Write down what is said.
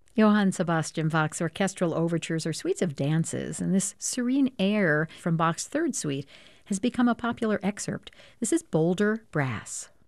Johann Sebastian Bach's orchestral overtures are suites of dances, and this serene air from Bach's Third Suite has become a popular excerpt. This is Boulder Brass.